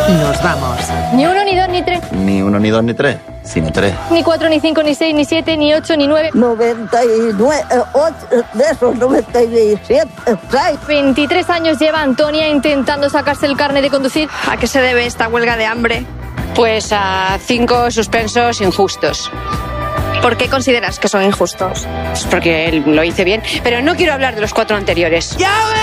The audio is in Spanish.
Nos vamos. Ni 1, ni 2, ni 3. Ni 1, ni 2, ni 3, sino 3. Ni 4, ni 5, ni 6, ni 7, ni 8, ni 9. 99, 8, de esos 97, 23 años lleva Antonia intentando sacarse el carnet de conducir. ¿A qué se debe esta huelga de hambre? Pues a 5 suspensos injustos. ¿Por qué consideras que son injustos? Pues porque él lo hice bien, pero no quiero hablar de los 4 anteriores.